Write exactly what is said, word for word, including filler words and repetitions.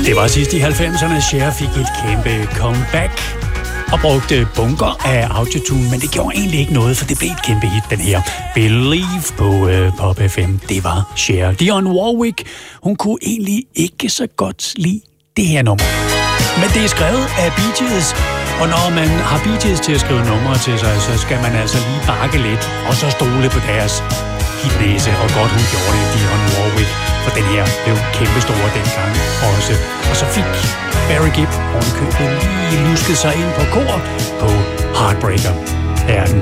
Det var sidst i halvfemserne, Cher fik et kæmpe comeback og brugte bunker af autotune, men det gjorde egentlig ikke noget, for det blev et kæmpe hit, den her Believe på uh, Pop F M. Det var Cher. Dionne Warwick, hun kunne egentlig ikke så godt lide det her nummer. Men det er skrevet af Bee Gees, og når man har Bee Gees til at skrive numre til sig, så skal man altså lige bakke lidt, og så stole på deres hitnæse, og godt hun gjorde det, Dionne Warwick, for den her blev kæmpestor dengang også. Og så fik Barry Gibb ovenkøbet lige lusket sig ind på kor på Heartbreaker. Her er den